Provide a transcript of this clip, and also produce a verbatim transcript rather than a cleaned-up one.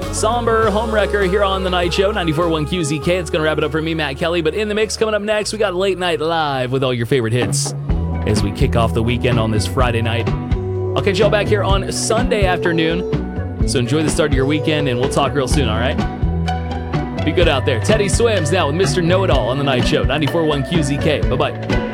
Somber Homewrecker here on The Night Show, ninety-four point one Q Z K. It's going to wrap it up for me, Matt Kelly. But in the mix coming up next, we got Late Night Live with all your favorite hits as we kick off the weekend on this Friday night. I'll catch y'all back here on Sunday afternoon. So enjoy the start of your weekend, and we'll talk real soon, all right? Be good out there. Teddy Swims now with Mister Know-It-All on The Night Show, ninety-four point one Q Z K. Bye-bye.